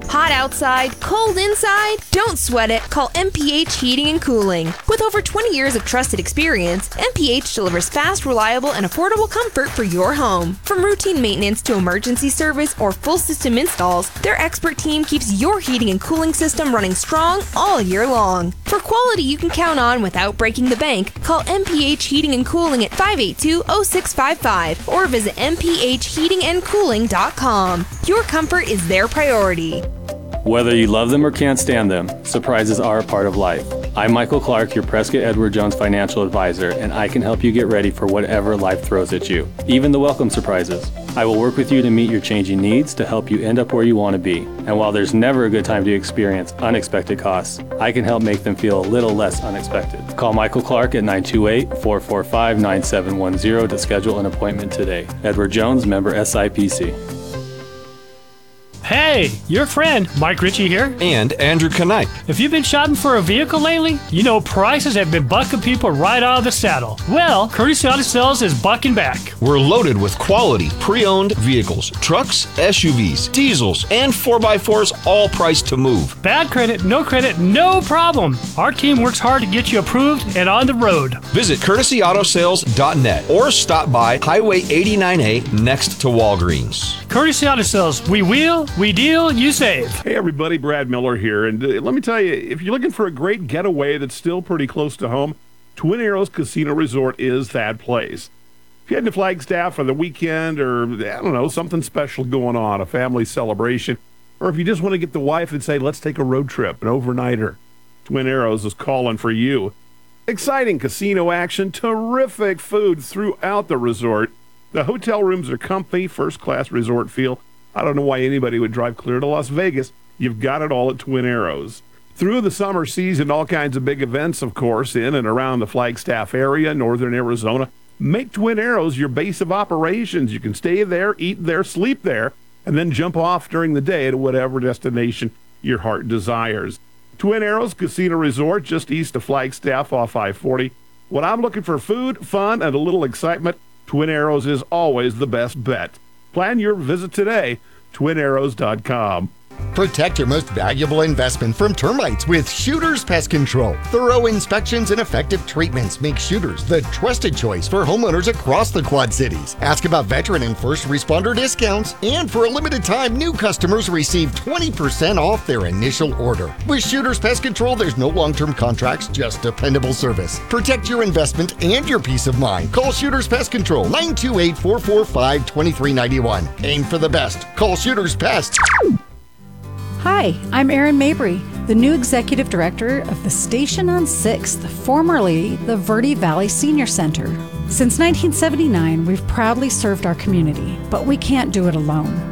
Hot outside, cold inside? Don't sweat it. Call MPH Heating and Cooling. With over 20 years of trusted experience, MPH delivers fast, reliable, and affordable comfort for your home. From routine maintenance to emergency service or full system installs, their expert team keeps your heating and cooling system running strong all year long. For quality you can count on without breaking the bank, call MPH Heating and Cooling at 582-0655 or visit mphheatingandcooling.com. Your comfort is their priority. Whether you love them or can't stand them, surprises are a part of life. I'm Michael Clark, your Prescott Edward Jones financial advisor, and I can help you get ready for whatever life throws at you, even the welcome surprises. I will work with you to meet your changing needs to help you end up where you want to be. And while there's never a good time to experience unexpected costs, I can help make them feel a little less unexpected. Call Michael Clark at 928-445-9710 to schedule an appointment today. Edward Jones, member SIPC. Hey, your friend, Mike Ritchie here. And Andrew Knight. If you've been shopping for a vehicle lately, you know prices have been bucking people right out of the saddle. Well, Courtesy Auto Sales is bucking back. We're loaded with quality, pre-owned vehicles, trucks, SUVs, diesels, and 4x4s, all priced to move. Bad credit, no problem. Our team works hard to get you approved and on the road. Visit courtesyAutoSales.net or stop by Highway 89A next to Walgreens. Courtesy Auto Sales, we wheel, we deal, you save. Hey everybody, Brad Miller here, and let me tell you, if you're looking for a great getaway that's still pretty close to home, Twin Arrows Casino Resort is that place. If you head to Flagstaff for the weekend or, I don't know, something special going on, a family celebration, or if you just want to get the wife and say, let's take a road trip, an overnighter, Twin Arrows is calling for you. Exciting casino action, terrific food throughout the resort. The hotel rooms are comfy, first-class resort feel. I don't know why anybody would drive clear to Las Vegas. You've got it all at Twin Arrows. Through the summer season, all kinds of big events, of course, in and around the Flagstaff area, northern Arizona. Make Twin Arrows your base of operations. You can stay there, eat there, sleep there, and then jump off during the day to whatever destination your heart desires. Twin Arrows Casino Resort, just east of Flagstaff off I-40. When I'm looking for food, fun, and a little excitement, Twin Arrows is always the best bet. Plan your visit today, twinarrows.com. Protect your most valuable investment from termites with Shooters Pest Control. Thorough inspections and effective treatments make Shooters the trusted choice for homeowners across the Quad Cities. Ask about veteran and first responder discounts, and for a limited time, new customers receive 20% off their initial order. With Shooters Pest Control, there's no long-term contracts, just dependable service. Protect your investment and your peace of mind. Call Shooters Pest Control, 928-445-2391. Aim for the best. Call Shooters Pest. Hi, I'm Erin Mabry, the new Executive Director of the Station on 6th, formerly the Verde Valley Senior Center. Since 1979, we've proudly served our community, but we can't do it alone.